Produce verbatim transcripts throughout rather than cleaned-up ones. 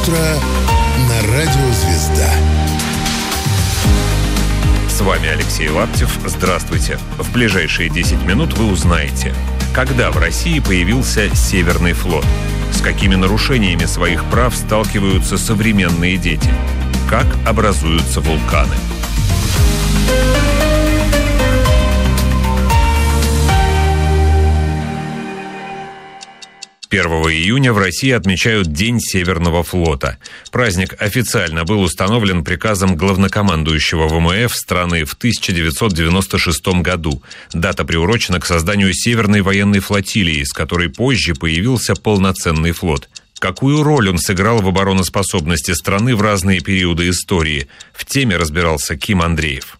Утро на радио «Звезда». С вами Алексей Лаптев. Здравствуйте. В ближайшие десять минут вы узнаете, когда в России появился Северный флот, с какими нарушениями своих прав сталкиваются современные дети, как образуются вулканы. первого июня в России отмечают День Северного флота. Праздник официально был установлен приказом главнокомандующего ВМФ страны в тысяча девятьсот девяносто шестом году. Дата приурочена к созданию Северной военной флотилии, с которой позже появился полноценный флот. Какую роль он сыграл в обороноспособности страны в разные периоды истории? В теме разбирался Ким Андреев.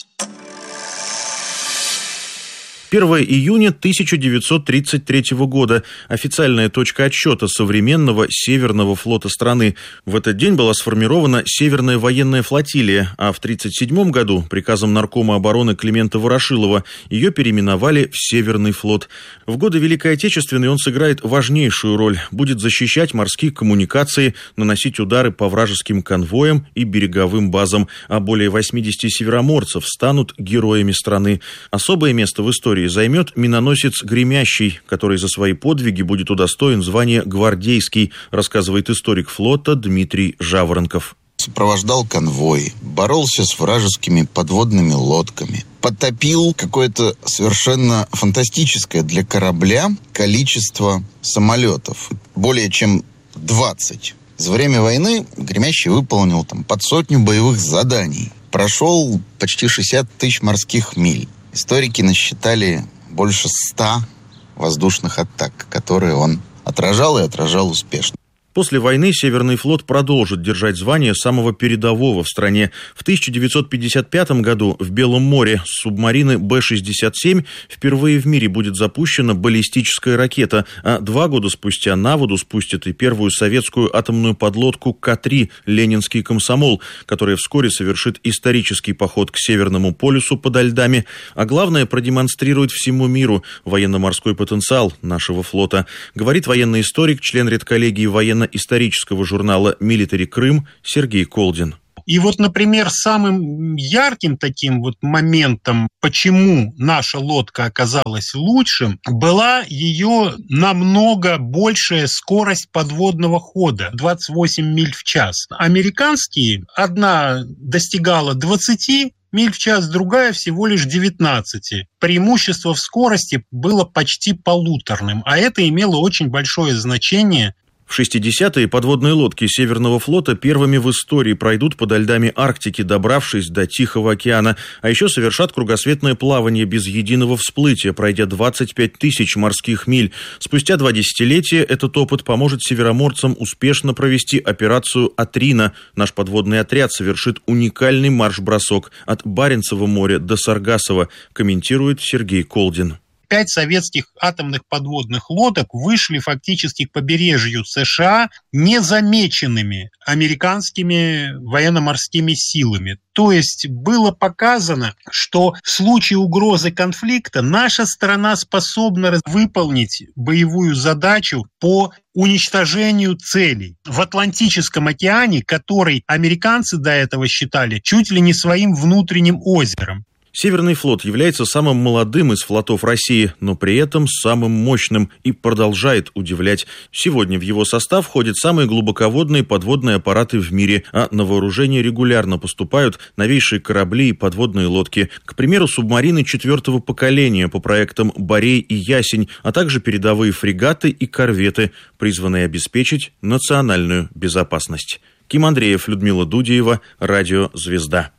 первого июня тысяча девятьсот тридцать третьего года. Официальная точка отсчета современного Северного флота страны. В этот день была сформирована Северная военная флотилия, а в тридцать седьмом году приказом наркома обороны Климента Ворошилова ее переименовали в Северный флот. В годы Великой Отечественной он сыграет важнейшую роль. Будет защищать морские коммуникации, наносить удары по вражеским конвоям и береговым базам, а более восьмидесяти североморцев станут героями страны. Особое место в истории займет миноносец «Гремящий», который за свои подвиги будет удостоен звания «Гвардейский», рассказывает историк флота Дмитрий Жаворонков. Сопровождал конвой, боролся с вражескими подводными лодками, потопил какое-то совершенно фантастическое для корабля количество самолетов, более чем двадцать. За время войны «Гремящий» выполнил там под сотню боевых заданий, прошел почти шестьдесят тысяч морских миль. Историки насчитали больше ста воздушных атак, которые он отражал и отражал успешно. После войны Северный флот продолжит держать звание самого передового в стране. В тысяча девятьсот пятьдесят пятом году в Белом море с субмарины Бэ шестьдесят семь впервые в мире будет запущена баллистическая ракета, а два года спустя на воду спустят и первую советскую атомную подлодку Ка три «Ленинский комсомол», которая вскоре совершит исторический поход к Северному полюсу подо льдами, а главное продемонстрирует всему миру военно-морской потенциал нашего флота, говорит военный историк, член редколлегии военно исторического журнала «Милитари Крым» Сергей Колдин. И вот, например, самым ярким таким вот моментом, почему наша лодка оказалась лучшим, была ее намного большая скорость подводного хода – двадцать восемь миль в час. Американские, одна достигала двадцати миль в час, другая всего лишь девятнадцати. Преимущество в скорости было почти полуторным, а это имело очень большое значение. В шестидесятые подводные лодки Северного флота первыми в истории пройдут подо льдами Арктики, добравшись до Тихого океана, а еще совершат кругосветное плавание без единого всплытия, пройдя двадцать пять тысяч морских миль. Спустя два десятилетия этот опыт поможет североморцам успешно провести операцию «Атрина». Наш подводный отряд совершит уникальный марш-бросок от Баренцева моря до Саргассова, комментирует Сергей Колдин. Пять советских атомных подводных лодок вышли фактически к побережью США незамеченными американскими военно-морскими силами. То есть было показано, что в случае угрозы конфликта наша страна способна выполнить боевую задачу по уничтожению целей в Атлантическом океане, который американцы до этого считали чуть ли не своим внутренним озером. Северный флот является самым молодым из флотов России, но при этом самым мощным и продолжает удивлять. Сегодня в его состав входят самые глубоководные подводные аппараты в мире, а на вооружение регулярно поступают новейшие корабли и подводные лодки. К примеру, субмарины четвертого поколения по проектам «Борей» и «Ясень», а также передовые фрегаты и корветы, призванные обеспечить национальную безопасность. Ким Андреев, Людмила Дудеева, Радио «Звезда».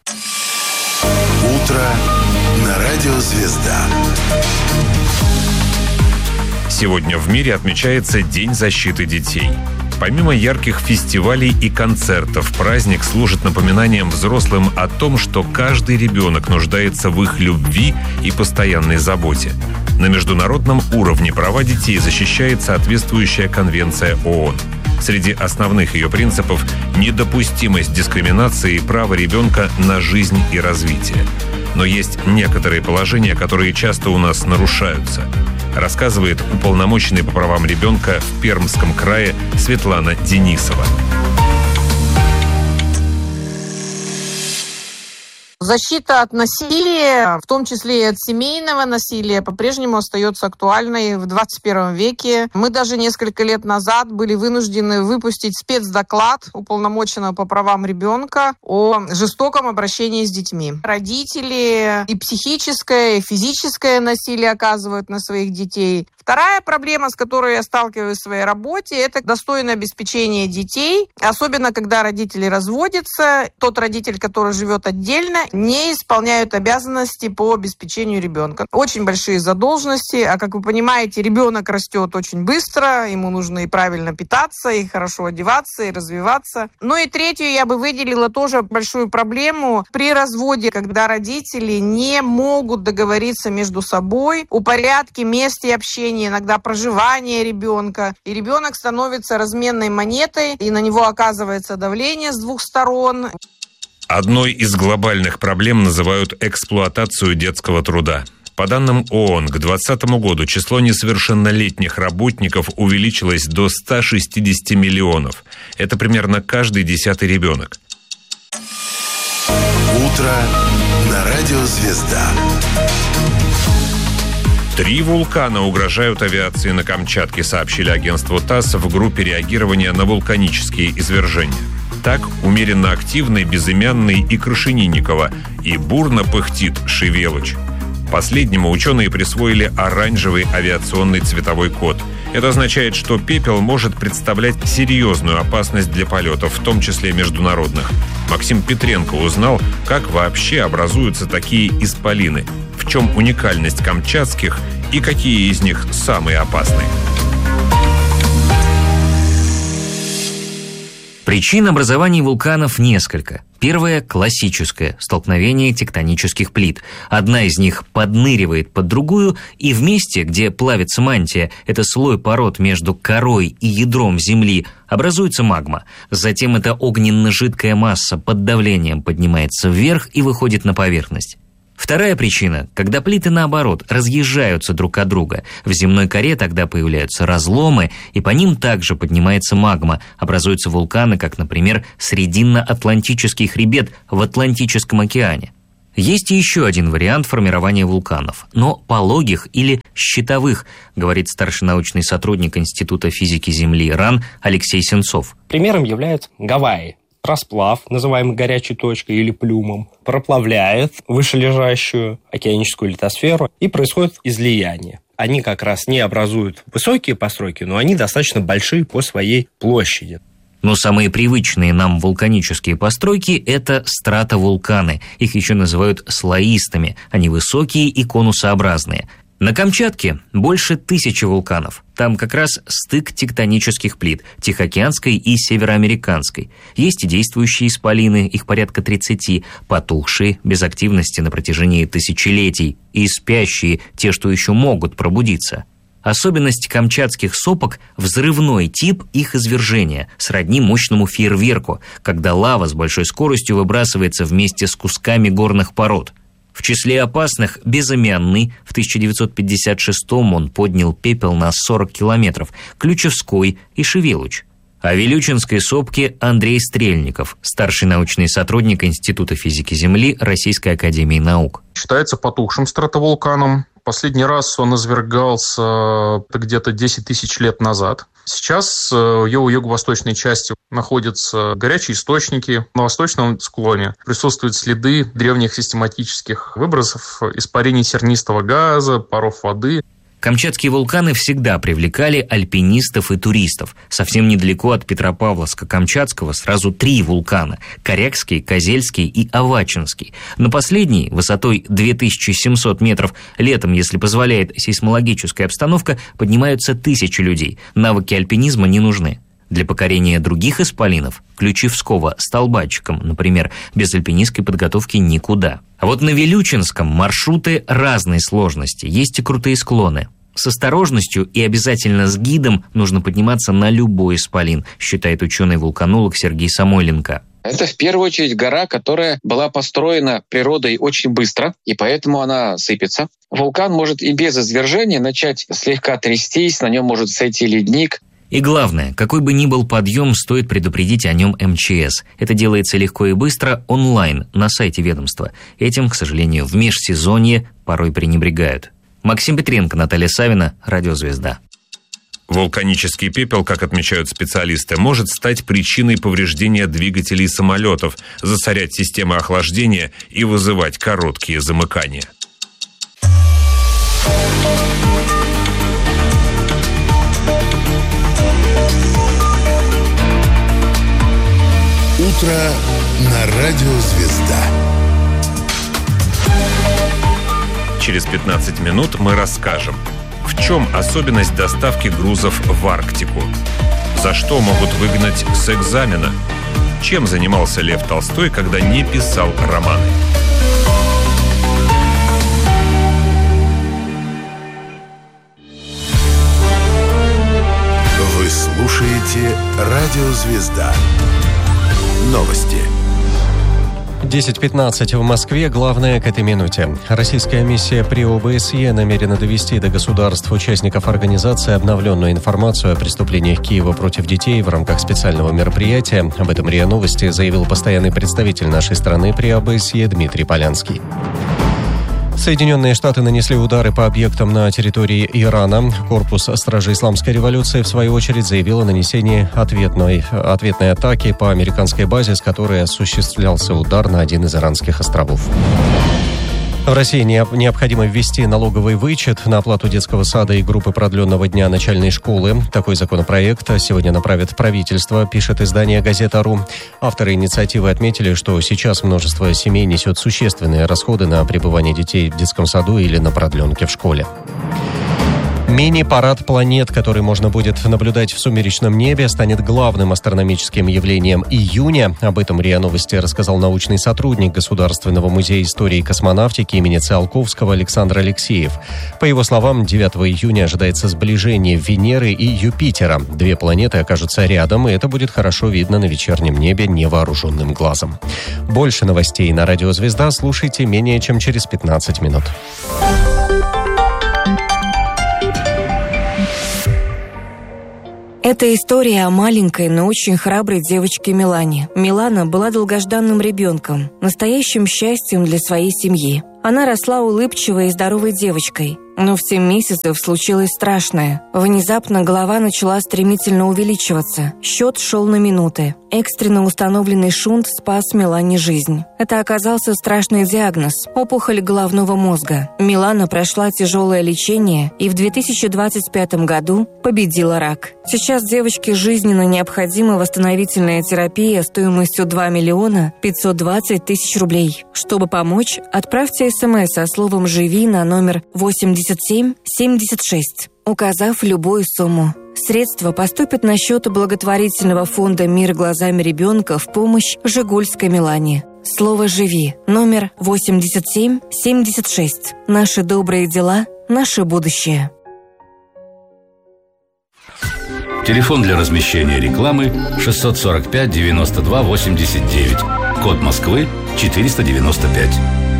Утро на радио «Звезда». Сегодня в мире отмечается День защиты детей. Помимо ярких фестивалей и концертов, праздник служит напоминанием взрослым о том, что каждый ребенок нуждается в их любви и постоянной заботе. На международном уровне права детей защищает соответствующая конвенция ООН. Среди основных ее принципов – недопустимость дискриминации и право ребенка на жизнь и развитие. Но есть некоторые положения, которые часто у нас нарушаются, рассказывает уполномоченный по правам ребенка в Пермском крае Светлана Денисова. Защита от насилия, в том числе и от семейного насилия, по-прежнему остается актуальной в двадцать первом веке. Мы даже несколько лет назад были вынуждены выпустить спецдоклад уполномоченного по правам ребенка о жестоком обращении с детьми. Родители и психическое, и физическое насилие оказывают на своих детей. Вторая проблема, с которой я сталкиваюсь в своей работе, это достойное обеспечение детей, особенно когда родители разводятся. Тот родитель, который живет отдельно, не исполняют обязанности по обеспечению ребенка. Очень большие задолженности, а как вы понимаете, ребенок растет очень быстро, ему нужно и правильно питаться, и хорошо одеваться, и развиваться. Ну и третью я бы выделила тоже большую проблему при разводе, когда родители не могут договориться между собой о порядке, месте общения, иногда проживания ребенка. И ребенок становится разменной монетой, и на него оказывается давление с двух сторон. Одной из глобальных проблем называют эксплуатацию детского труда. По данным ООН, к двадцатому году число несовершеннолетних работников увеличилось до ста шестидесяти миллионов. Это примерно каждый десятый ребенок. Утро на радио «Звезда». Три вулкана угрожают авиации на Камчатке, сообщили агентству ТАСС в группе реагирования на вулканические извержения. Так, умеренно активный безымянный и Крашенинниково, и бурно пыхтит Шевелыч. Последнему ученые присвоили оранжевый авиационный цветовой код. Это означает, что пепел может представлять серьезную опасность для полетов, в том числе международных. Максим Петренко узнал, как вообще образуются такие исполины, в чем уникальность камчатских и какие из них самые опасные. Причин образования вулканов несколько. Первая – классическая – столкновение тектонических плит. Одна из них подныривает под другую, и в месте, где плавится мантия, это слой пород между корой и ядром Земли, образуется магма. Затем эта огненно-жидкая масса под давлением поднимается вверх и выходит на поверхность. Вторая причина – когда плиты, наоборот, разъезжаются друг от друга. В земной коре тогда появляются разломы, и по ним также поднимается магма. Образуются вулканы, как, например, Срединно-Атлантический хребет в Атлантическом океане. Есть и еще один вариант формирования вулканов, но пологих или щитовых, говорит старший научный сотрудник Института физики Земли РАН Алексей Сенцов. Примером являются Гавайи. Расплав, называемый горячей точкой или плюмом, проплавляет вышележащую океаническую литосферу, и происходит излияние. Они как раз не образуют высокие постройки, но они достаточно большие по своей площади. Но самые привычные нам вулканические постройки – это стратовулканы. Их еще называют слоистыми. Они высокие и конусообразные. На Камчатке больше тысячи вулканов. Там как раз стык тектонических плит – Тихоокеанской и Североамериканской. Есть и действующие исполины, их порядка тридцати, потухшие, без активности на протяжении тысячелетий, и спящие, те, что еще могут пробудиться. Особенность камчатских сопок – взрывной тип их извержения, сродни мощному фейерверку, когда лава с большой скоростью выбрасывается вместе с кусками горных пород. В числе опасных – безымянный. В тысяча девятьсот пятьдесят шестом он поднял пепел на сорок километров, Ключевской и Шевелыч. О Вилючинской сопке Андрей Стрельников, старший научный сотрудник Института физики Земли Российской академии наук. Считается потухшим стратовулканом. Последний раз он извергался где-то десять тысяч лет назад. Сейчас в его юго-восточной части находятся горячие источники. На восточном склоне присутствуют следы древних систематических выбросов, испарений сернистого газа, паров воды. Камчатские вулканы всегда привлекали альпинистов и туристов. Совсем недалеко от Петропавловска-Камчатского сразу три вулкана – Корякский, Козельский и Авачинский. На последний, высотой две тысячи семьсот метров, летом, если позволяет сейсмологическая обстановка, поднимаются тысячи людей. Навыки альпинизма не нужны. Для покорения других исполинов, Ключевского с Толбатчиком, например, без альпинистской подготовки никуда. А вот на Вилючинском маршруты разной сложности, есть и крутые склоны. С осторожностью и обязательно с гидом нужно подниматься на любой исполин, считает ученый-вулканолог Сергей Самойленко. Это в первую очередь гора, которая была построена природой очень быстро, и поэтому она сыпется. Вулкан может и без извержения начать слегка трястись, на нем может сойти ледник. И главное, какой бы ни был подъем, стоит предупредить о нем эм че эс. Это делается легко и быстро онлайн, на сайте ведомства. Этим, к сожалению, в межсезонье порой пренебрегают. Максим Петренко, Наталья Савина, Радиозвезда. Вулканический пепел, как отмечают специалисты, может стать причиной повреждения двигателей самолетов, засорять системы охлаждения и вызывать короткие замыкания. Утро на Радио Звезда. Через пятнадцать минут мы расскажем, в чем особенность доставки грузов в Арктику, за что могут выгнать с экзамена, чем занимался Лев Толстой, когда не писал романы. Вы слушаете Радио Звезда. Новости. десять пятнадцать в Москве. Главное к этой минуте. Российская миссия при о бэ эс е намерена довести до государств-участников организации обновленную информацию о преступлениях Киева против детей в рамках специального мероприятия. Об этом РИА Новости заявил постоянный представитель нашей страны при о бэ эс е Дмитрий Полянский. Соединенные Штаты нанесли удары по объектам на территории Ирана. Корпус Стражи Исламской революции, в свою очередь, заявил о нанесении ответной, ответной атаки по американской базе, с которой осуществлялся удар на один из иранских островов. В России необходимо ввести налоговый вычет на оплату детского сада и группы продленного дня начальной школы. Такой законопроект сегодня направит правительство, пишет издание «Газета.ру». Авторы инициативы отметили, что сейчас множество семей несет существенные расходы на пребывание детей в детском саду или на продленке в школе. Мини-парад планет, который можно будет наблюдать в сумеречном небе, станет главным астрономическим явлением июня. Об этом РИА Новости рассказал научный сотрудник Государственного музея истории и космонавтики имени Циолковского Александр Алексеев. По его словам, девятого июня ожидается сближение Венеры и Юпитера. Две планеты окажутся рядом, и это будет хорошо видно на вечернем небе невооруженным глазом. Больше новостей на Радио Звезда слушайте менее чем через пятнадцать минут. Это история о маленькой, но очень храброй девочке Милане. Милана была долгожданным ребенком, настоящим счастьем для своей семьи. Она росла улыбчивой и здоровой девочкой. Но в семь месяцев случилось страшное. Внезапно голова начала стремительно увеличиваться. Счет шел на минуты. Экстренно установленный шунт спас Милане жизнь. Это оказался страшный диагноз – опухоль головного мозга. Милана прошла тяжелое лечение и в две тысячи двадцать пятом году победила рак. Сейчас девочке жизненно необходима восстановительная терапия стоимостью два миллиона пятьсот двадцать тысяч рублей. Чтобы помочь, отправьте СМС со словом «Живи» на номер восемьдесят семь семьдесят шесть, указав любую сумму. Средства поступят на счет благотворительного фонда «Мир глазами ребенка» в помощь Жигульской Милане. Слово «Живи» номер восемьдесят семь семьдесят шесть. Наши добрые дела, наше будущее. Телефон для размещения рекламы шестьсот сорок пять девяносто два восемьдесят девять. Код Москвы четыреста девяносто пять.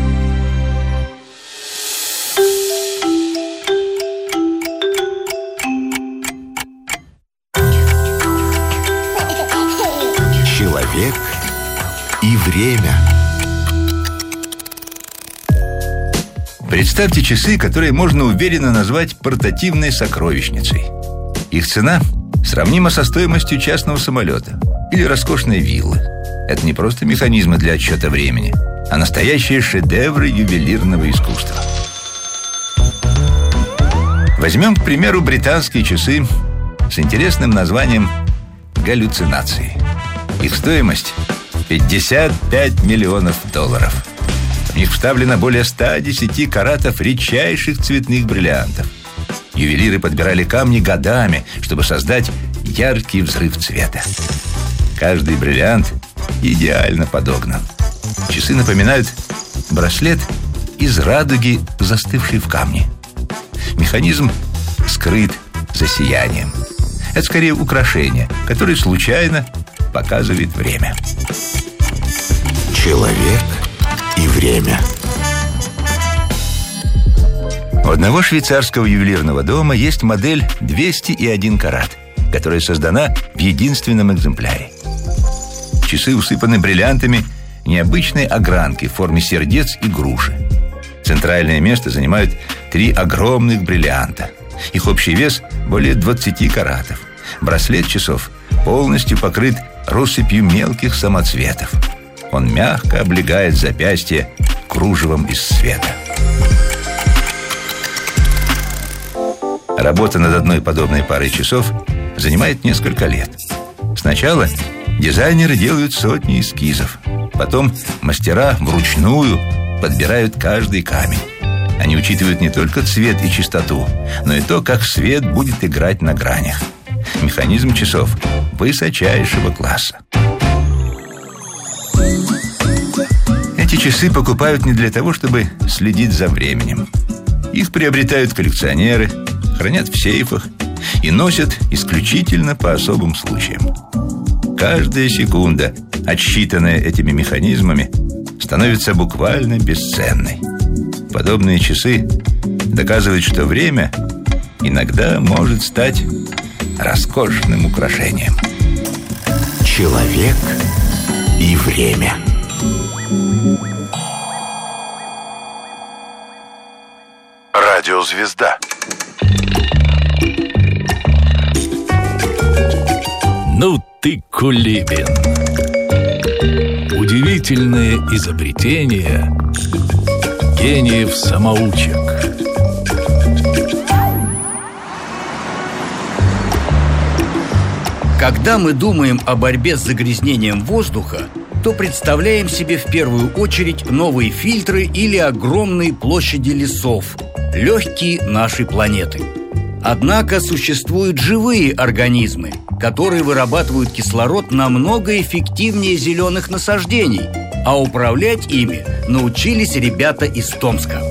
Человек и время. Представьте часы, которые можно уверенно назвать портативной сокровищницей. Их цена сравнима со стоимостью частного самолета или роскошной виллы. Это не просто механизмы для отсчета времени, а настоящие шедевры ювелирного искусства. Возьмем, к примеру, британские часы с интересным названием «Галлюцинации». Их стоимость – пятьдесят пять миллионов долларов. В них вставлено более ста десяти каратов редчайших цветных бриллиантов. Ювелиры подбирали камни годами, чтобы создать яркий взрыв цвета. Каждый бриллиант идеально подогнан. Часы напоминают браслет из радуги, застывшей в камне. Механизм скрыт за сиянием. Это скорее украшение, которое случайно показывает время. Человек и время. У одного швейцарского ювелирного дома есть модель двести один карат. которая создана в единственном экземпляре. Часы усыпаны бриллиантами необычной огранки в форме сердец и груши. Центральное место занимают три огромных бриллианта. Их общий вес более двадцати каратов. Браслет часов полностью покрыт россыпью мелких самоцветов. Он мягко облегает запястье кружевом из света. Работа над одной подобной парой часов занимает несколько лет. Сначала дизайнеры делают сотни эскизов. Потом мастера вручную подбирают каждый камень. Они учитывают не только цвет и чистоту, но и то, как свет будет играть на гранях. Механизм часов высочайшего класса. Эти часы покупают не для того, чтобы следить за временем. Их приобретают коллекционеры, хранят в сейфах и носят исключительно по особым случаям. Каждая секунда, отсчитанная этими механизмами, становится буквально бесценной. Подобные часы доказывают, что время иногда может стать роскошным украшением. Человек и время. Радиозвезда. Ну ты кулибин. Удивительное изобретение гениев-самоучек. Когда мы думаем о борьбе с загрязнением воздуха, то представляем себе в первую очередь новые фильтры или огромные площади лесов, легкие нашей планеты. Однако существуют живые организмы, которые вырабатывают кислород намного эффективнее зеленых насаждений, а управлять ими научились ребята из Томска.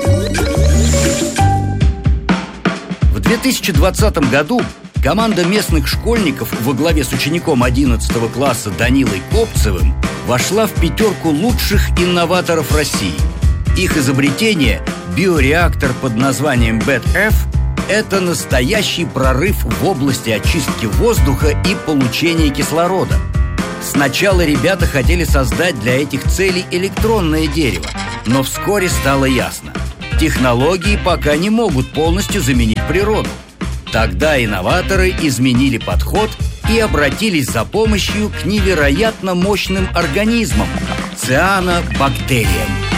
В две тысячи двадцатом году команда местных школьников во главе с учеником одиннадцатого класса Данилой Копцевым вошла в пятерку лучших инноваторов России. Их изобретение, биореактор под названием БЭТ-Эф, это настоящий прорыв в области очистки воздуха и получения кислорода. Сначала ребята хотели создать для этих целей электронное дерево, но вскоре стало ясно: технологии пока не могут полностью заменить природу. Тогда инноваторы изменили подход и обратились за помощью к невероятно мощным организмам – цианобактериям.